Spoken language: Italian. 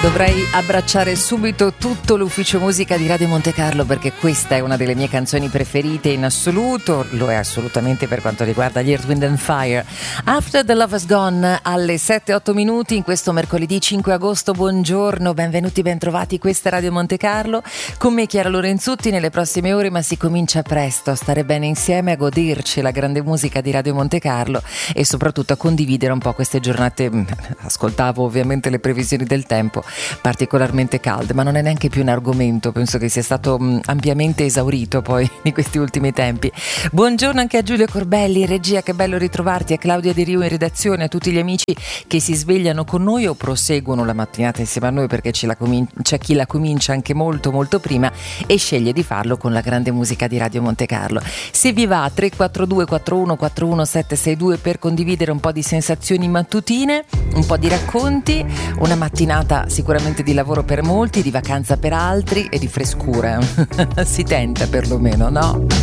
Dovrei abbracciare subito tutto l'ufficio musica di Radio Monte Carlo, perché questa è una delle mie canzoni preferite in assoluto, lo è assolutamente per quanto riguarda gli Earth, Wind and Fire. After the Love Has Gone, alle 7-8 minuti in questo mercoledì 5 agosto. Buongiorno, benvenuti, bentrovati, questa è Radio Monte Carlo, con me Chiara Lorenzutti nelle prossime ore, ma si comincia presto a stare bene insieme, a goderci la grande musica di Radio Monte Carlo e soprattutto a condividere un po' queste giornate. Ascoltavo ovviamente le previsioni del tempo, particolarmente calde, ma non è neanche più un argomento, penso che sia stato ampiamente esaurito poi in questi ultimi tempi. Buongiorno anche a Giulio Corbelli in regia, che bello ritrovarti, a Claudia Di Rio in redazione, a tutti gli amici che si svegliano con noi o proseguono la mattinata insieme a noi, perché c'è chi la comincia anche molto molto prima e sceglie di farlo con la grande musica di Radio Monte Carlo. Se vi va, 342 41 41 762 per condividere un po' di sensazioni mattutine, un po' di racconti, una mattinata sicuramente di lavoro per molti, di vacanza per altri e di frescura si tenta perlomeno, no?